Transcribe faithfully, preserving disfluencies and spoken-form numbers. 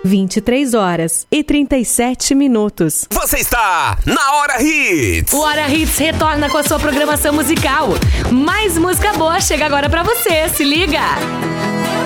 vinte e três horas e trinta e sete minutos. Você está na Hora Hits. O Hora Hits retorna com a sua programação musical. Mais música boa chega agora pra você. Se liga!